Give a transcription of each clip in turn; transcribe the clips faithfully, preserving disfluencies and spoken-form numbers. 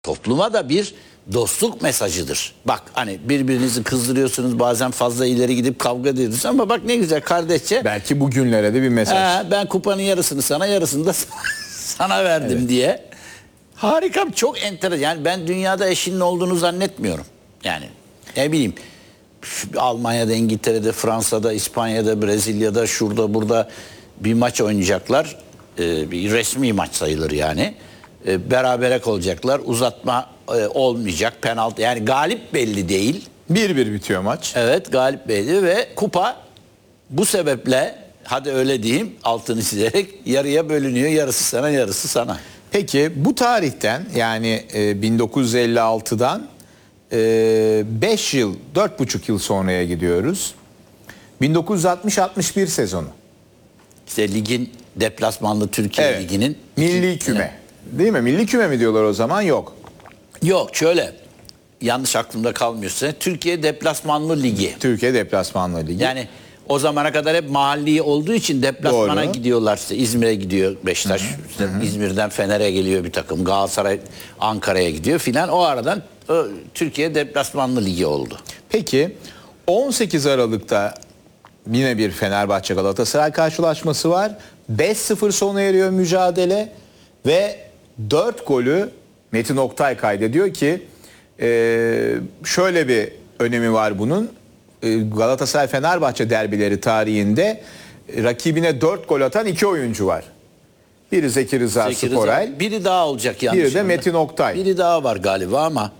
topluma da bir dostluk mesajıdır. Bak hani birbirinizi kızdırıyorsunuz, bazen fazla ileri gidip kavga ediyorsunuz ama bak ne güzel kardeşçe. Belki bugünlere de bir mesaj. He, ben kupanın yarısını sana, yarısını da sana verdim evet. diye. Harika, çok enteresan. Yani ben dünyada eşinin olduğunu zannetmiyorum. Yani ne bileyim, Almanya'da, İngiltere'de, Fransa'da, İspanya'da, Brezilya'da, şurada burada bir maç oynayacaklar. Ee, bir resmi maç sayılır yani. Ee, berabere kalacaklar. Uzatma e, olmayacak. Penaltı, yani galip belli değil. bir bir bitiyor maç. Evet, galip belli ve kupa bu sebeple, hadi öyle diyeyim, altını çizerek yarıya bölünüyor. Yarısı sana, yarısı sana. Peki bu tarihten, yani e, bin dokuz yüz elli altıdan beş yıl, dört buçuk yıl sonraya gidiyoruz. bin dokuz yüz altmış altmış bir sezonu. İşte ligin deplasmanlı Türkiye Evet. Ligi'nin milli küme. Değil mi? Milli küme mi diyorlar o zaman? Yok. Yok, şöyle, yanlış aklımda kalmıyorsa Türkiye Deplasmanlı Ligi. Türkiye Deplasmanlı Ligi. Yani o zamana kadar hep mahalli olduğu için deplasmana Doğru. gidiyorlar. İşte İzmir'e gidiyor Beşiktaş. Hı hı. İşte hı hı. İzmir'den Fener'e geliyor bir takım. Galatasaray Ankara'ya gidiyor filan. O aradan o, Türkiye Deplasmanlı Ligi oldu. Peki on sekiz Aralık'ta yine bir Fenerbahçe Galatasaray karşılaşması var. beş sıfır sona eriyor mücadele ve dört golü Metin Oktay kaydediyor ki e, şöyle bir önemi var bunun. E, Galatasaray Fenerbahçe derbileri tarihinde e, rakibine dört gol atan iki oyuncu var. Biri Zeki Rıza Zeki Rıza, Sporel, biri daha olacak yanlış. biri de Metin Oktay. Biri daha var galiba ama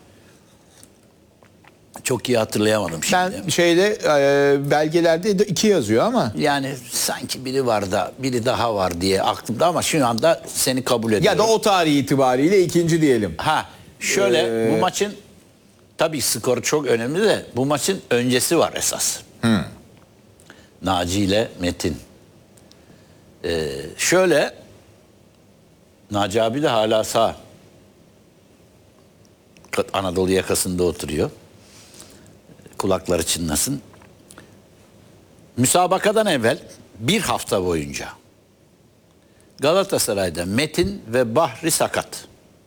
çok iyi hatırlayamadım şimdi. Ben şeyde e, belgelerde de iki yazıyor ama. Yani sanki biri var da biri daha var diye aklımda ama şu anda seni kabul ediyorum. Ya da o tarih itibariyle ikinci diyelim. Ha şöyle ee... bu maçın tabii skoru çok önemli de bu maçın öncesi var esas. Hmm. Naci ile Metin. Ee, şöyle Naci abi de hala sağ. Anadolu yakasında oturuyor. Kulakları çınlasın. Müsabakadan evvel bir hafta boyunca Galatasaray'da Metin ve Bahri sakat.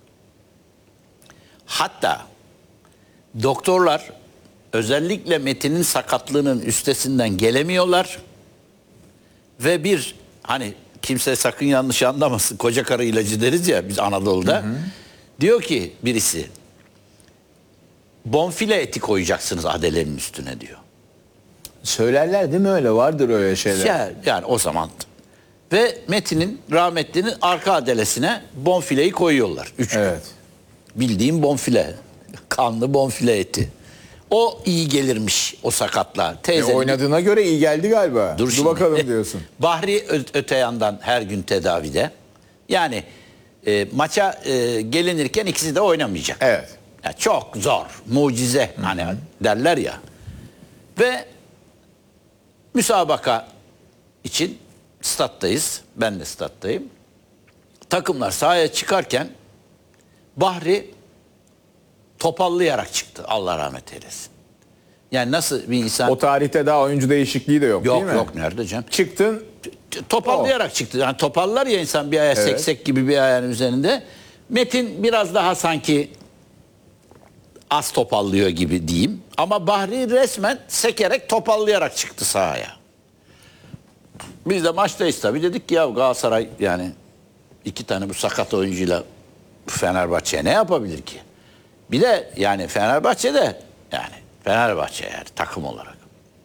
Hatta doktorlar özellikle Metin'in sakatlığının üstesinden gelemiyorlar ve bir, hani kimse sakın yanlış anlamasın, koca karı ilacı deriz ya biz Anadolu'da. Hı hı. Diyor ki birisi, bonfile eti koyacaksınız adelenin üstüne diyor. Söylerler değil mi, öyle vardır öyle şeyler. Ya, yani o zaman. Ve Metin'in, rahmetlinin arka adelesine bonfileyi koyuyorlar. Üç evet. Bildiğim bonfile. Kanlı bonfile eti. O iyi gelirmiş o sakatla. E, oynadığına göre iyi geldi galiba. Dur, Dur bakalım diyorsun. Bahri öte yandan her gün tedavide. Yani e, maça e, gelinirken ikisi de oynamayacak. Evet. Ya çok zor, mucize Hı-hı. hani derler ya. Ve müsabaka için stat'tayız. Ben de stat'tayım. Takımlar sahaya çıkarken Bahri topallayarak çıktı. Allah rahmet eylesin. Yani nasıl bir insan... O tarihte daha oyuncu değişikliği de yok, yok değil mi? Yok yok, nerede canım? Çıktın. Topallayarak oh. çıktı. Yani topallar ya insan, bir ayağı evet. seksek gibi bir ayağın üzerinde. Metin biraz daha sanki az topallıyor gibi diyeyim. Ama Bahri resmen sekerek topallayarak çıktı sahaya. Biz de maçtayız tabii, dedik ki ya Galatasaray yani iki tane bu sakat oyuncuyla Fenerbahçe'ye ne yapabilir ki? Bir de yani Fenerbahçe de yani Fenerbahçe yani takım olarak.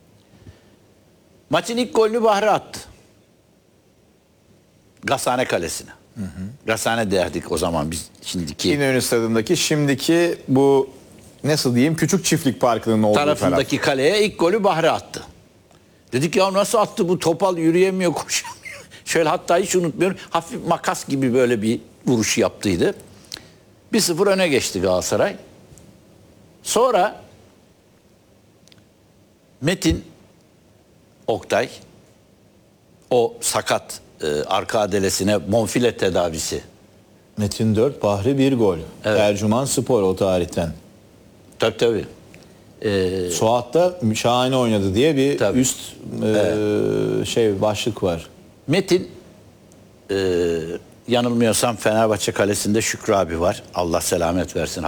Maçın ilk golünü Bahri attı. Gazhane Kalesi'ne. Hı hı. Gazhane derdik o zaman biz, şimdiki. İnönü Stadı'ndaki şimdiki bu nasıl diyeyim küçük çiftlik parkının olduğu tarafındaki taraf. Kaleye ilk golü Bahri attı. Dedik ya nasıl attı bu, topal yürüyemiyor, koşamıyor. Şöyle, hatta hiç unutmuyorum, hafif makas gibi böyle bir vuruş yaptıydı. bir sıfır öne geçti Galatasaray. Sonra Metin Oktay o sakat e, arka adelesine bonfile tedavisi. Metin dört, Bahri bir gol. Evet. Tercüman Spor o tarihten. Tabii tabii. Ee, Suat'ta şahane oynadı diye bir tabii. üst e, evet. şey başlık var. Metin e, yanılmıyorsam Fenerbahçe kalesinde Şükrü abi var. Allah selamet versin.